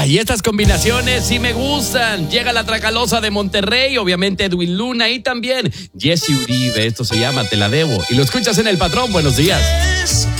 Ay, estas combinaciones sí me gustan. Llega la Tracalosa de Monterrey, obviamente Edwin Luna y también Jesse Uribe. Esto se llama Te la debo. Y lo escuchas en El Patrón. Buenos días.